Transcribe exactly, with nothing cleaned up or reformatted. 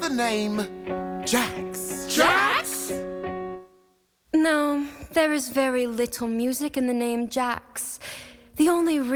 the name Jax? Jax? No, there is very little music in the name Jax. The only